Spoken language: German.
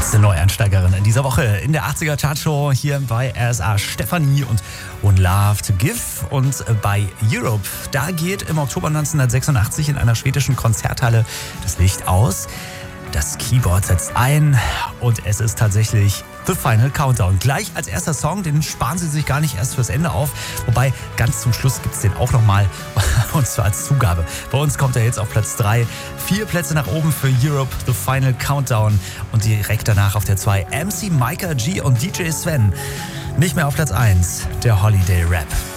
Letzte Neueinsteigerin in dieser Woche in der 80er Chartshow hier bei RSA, Stefanie und One Love to Give. Und bei Europe, da geht im Oktober 1986 in einer schwedischen Konzerthalle das Licht aus. Das Keyboard setzt ein und es ist tatsächlich The Final Countdown. Gleich als erster Song, den sparen sie sich gar nicht erst fürs Ende auf. Wobei, ganz zum Schluss gibt es den auch nochmal, und zwar als Zugabe. Bei uns kommt er jetzt auf Platz 3. 4 Plätze nach oben für Europe, The Final Countdown. Und direkt danach auf der 2 MC Micah G und DJ Sven. Nicht mehr auf Platz 1, der Holiday Rap.